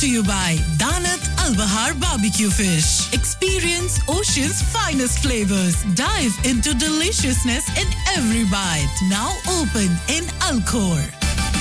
to you by Danat Al Bahar Barbecue Fish. Experience Ocean's finest flavors. Dive into deliciousness in every bite. Now open in Alcor.